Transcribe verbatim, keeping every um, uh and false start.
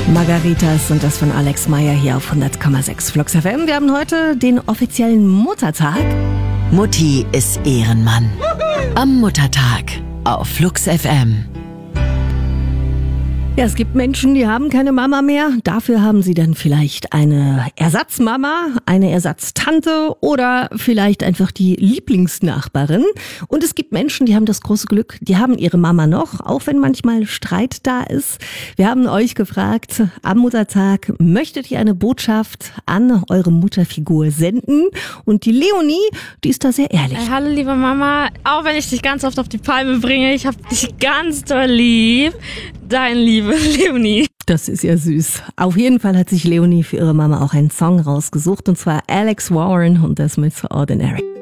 Margaritas und das von Alex Meyer hier auf hundert Komma sechs Flux F M. Wir haben heute den offiziellen Muttertag. Mutti ist Ehrenmann. Am Muttertag auf Flux F M. Ja, es gibt Menschen, die haben keine Mama mehr. Dafür haben sie dann vielleicht eine Ersatzmama, eine Ersatztante oder vielleicht einfach die Lieblingsnachbarin. Und es gibt Menschen, die haben das große Glück, die haben ihre Mama noch, auch wenn manchmal Streit da ist. Wir haben euch gefragt, am Muttertag, möchtet ihr eine Botschaft an eure Mutterfigur senden? Und die Leonie, die ist da sehr ehrlich. Hey, hallo liebe Mama, auch wenn ich dich ganz oft auf die Palme bringe, ich hab dich ganz doll lieb. Dein liebe Leonie. Das ist ja süß. Auf jeden Fall hat sich Leonie für ihre Mama auch einen Song rausgesucht, und zwar Alex Warren und das mit Ordinary.